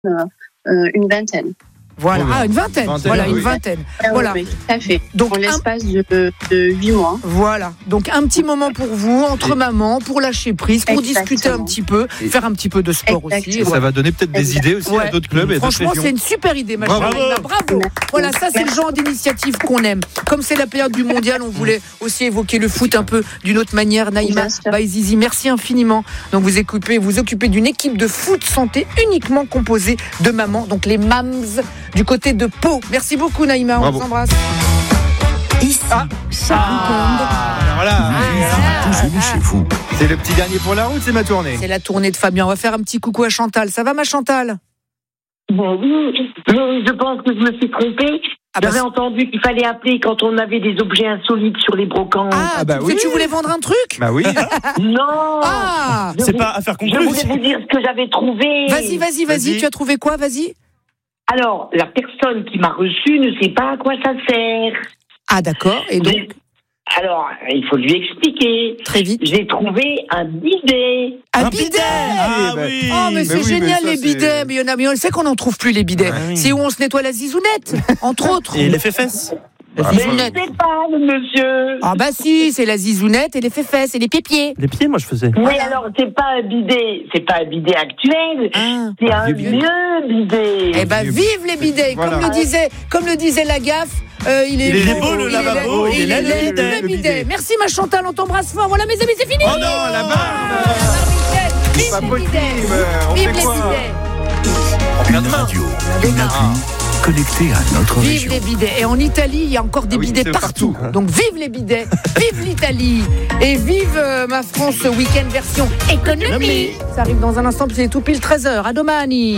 une vingtaine. Voilà, une vingtaine. Voilà, une vingtaine. Voilà. Oui, tout à fait. Donc, en l'espace de 8 mois. Voilà. Donc, un petit moment pour vous, entre mamans, pour lâcher prise, pour discuter un petit peu, faire un petit peu de sport aussi. Et ça va donner peut-être des idées aussi à d'autres clubs et d'autres régions. Franchement, c'est une super idée, ma chère Naïma. Bravo. Voilà, ça, c'est le genre d'initiative qu'on aime. Comme c'est la période du mondial, on voulait aussi évoquer le foot un peu d'une autre manière. Naïma Zizi, merci infiniment. Donc, vous occupez d'une équipe de foot santé uniquement composée de mamans, donc les mams du côté de Pau. Merci beaucoup, Naïma. On vous embrasse. Ici, chaque week-end. Voilà. Chez vous. C'est le petit dernier pour la route, c'est ma tournée. C'est la tournée de Fabien. On va faire un petit coucou à Chantal. Ça va, ma Chantal? Bon, oui, mais je pense que je me suis trompée. J'avais entendu qu'il fallait appeler quand on avait des objets insolites sur les brocantes. Oui. Tu voulais vendre un truc? Bah oui. Non. C'est pas affaire conclue. Je voulais vous dire ce que j'avais trouvé. Vas-y. Tu as trouvé quoi? Vas-y. Alors, la personne qui m'a reçue ne sait pas à quoi ça sert. Ah, d'accord. Et donc? Alors, il faut lui expliquer. Très vite. J'ai trouvé un bidet. Un bidet. Oui. Oh, mais c'est génial, les bidets. Mais on sait qu'on n'en trouve plus, les bidets. C'est où on se nettoie la zizounette, entre autres. Et l'effet fesses. Mais je sais pas, monsieur. Ah bah si, c'est la zizounette et les fesses et les pieds. Les pieds, moi, je faisais. Oui, alors, c'est pas un bidet actuel. C'est un vieux bidet. Eh ben, vive les bidets. Voilà. Comme le disait la gaffe. Il est beau, le lavabo, il est laid, le bidet. Merci, ma Chantal, on t'embrasse fort. Voilà, mes amis, c'est fini. Oh non, la barre. Vive les bidets. Vive les bidets. Une radio, une appli connectée à notre Vive région. les bidets. Et en Italie, il y a encore des bidets partout. Donc vive les bidets, vive l'Italie et vive ma France week-end version économie. Ça arrive dans un instant, c'est tout pile 13h. À domani.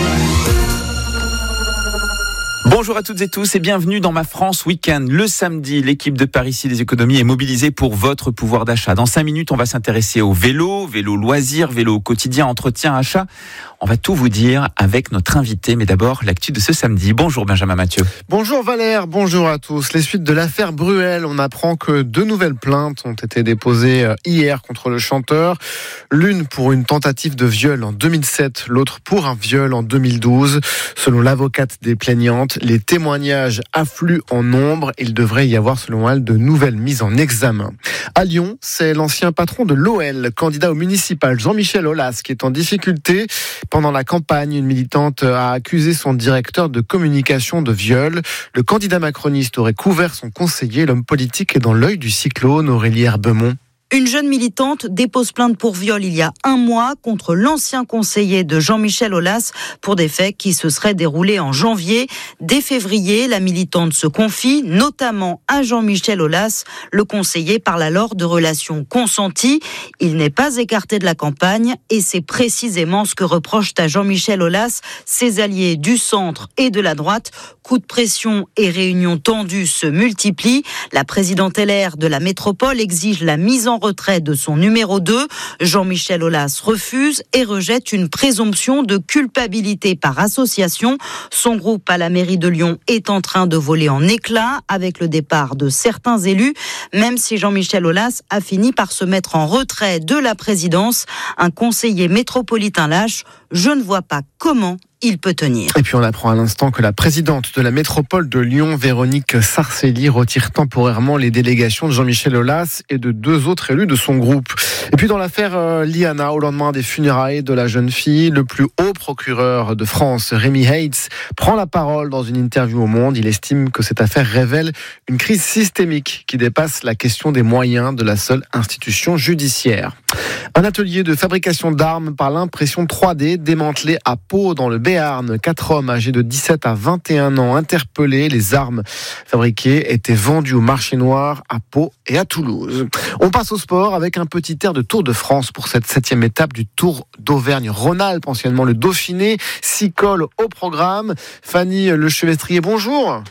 Bonjour à toutes et tous et bienvenue dans Ma France Week-end. Le samedi, l'équipe de Parisis des économies est mobilisée pour votre pouvoir d'achat. Dans 5 minutes, on va s'intéresser au vélo loisirs, vélo au quotidien, entretien, achat. On va tout vous dire avec notre invité, mais d'abord l'actu de ce samedi. Bonjour Benjamin Mathieu. Bonjour Valère, bonjour à tous. Les suites de l'affaire Bruel, on apprend que 2 nouvelles plaintes ont été déposées hier contre le chanteur. L'une pour une tentative de viol en 2007, l'autre pour un viol en 2012. Selon l'avocate des plaignantes, les témoignages affluent en nombre. Il devrait y avoir, selon elle, de nouvelles mises en examen. À Lyon, c'est l'ancien patron de l'OL, candidat au municipal, Jean-Michel Aulas, qui est en difficulté. Pendant la campagne, une militante a accusé son directeur de communication de viol. Le candidat macroniste aurait couvert son conseiller. L'homme politique est dans l'œil du cyclone. Aurélie Herbemont. Une jeune militante dépose plainte pour viol il y a 1 mois contre l'ancien conseiller de Jean-Michel Aulas pour des faits qui se seraient déroulés en janvier. Dès février, la militante se confie notamment à Jean-Michel Aulas. Le conseiller parle alors de relations consenties. Il n'est pas écarté de la campagne et c'est précisément ce que reprochent à Jean-Michel Aulas ses alliés du centre et de la droite. Coups de pression et réunions tendues se multiplient. La présidente LR de la métropole exige la mise en retrait de son numéro 2. Jean-Michel Aulas refuse et rejette une présomption de culpabilité par association. Son groupe à la mairie de Lyon est en train de voler en éclats avec le départ de certains élus, même si Jean-Michel Aulas a fini par se mettre en retrait de la présidence. Un conseiller métropolitain lâche, je ne vois pas comment il peut tenir. Et puis on apprend à l'instant que la présidente de la métropole de Lyon, Véronique Sarcelli, retire temporairement les délégations de Jean-Michel Aulas et de 2 autres élus de son groupe. Et puis dans l'affaire Liana, au lendemain des funérailles de la jeune fille, le plus haut procureur de France, Rémi Heitz, prend la parole dans une interview au Monde. Il estime que cette affaire révèle une crise systémique qui dépasse la question des moyens de la seule institution judiciaire. Un atelier de fabrication d'armes par l'impression 3D démantelé à Pau dans le Béarn. 4 hommes âgés de 17 à 21 ans interpellés. Les armes fabriquées étaient vendues au marché noir à Pau et à Toulouse. On passe au sport avec un petit air de Tour de France pour cette 7e étape du Tour d'Auvergne-Rhône-Alpes, anciennement le Dauphiné. 6 cols au programme. Fanny Lechevestrier, bonjour.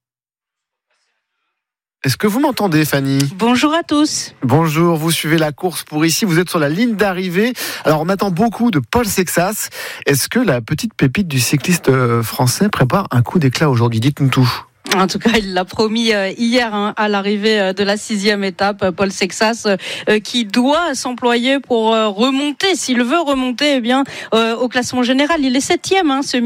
Est-ce que vous m'entendez, Fanny ? Bonjour à tous. Bonjour, vous suivez la course pour ici, vous êtes sur la ligne d'arrivée. Alors on attend beaucoup de Paul Sexas. Est-ce que la petite pépite du cycliste français prépare un coup d'éclat aujourd'hui ? Dites-nous tout. En tout cas, il l'a promis hier à l'arrivée de la 6e étape. Paul Sexas qui doit s'employer pour remonter, s'il veut remonter, au classement général. Il est 7e, ce